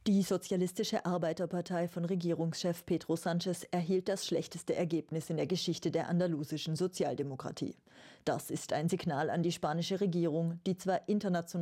Die Sozialistische Arbeiterpartei von Regierungschef Pedro Sánchez erhielt das schlechteste Ergebnis in der Geschichte der andalusischen Sozialdemokratie. Das ist ein Signal an die spanische Regierung, die zwar international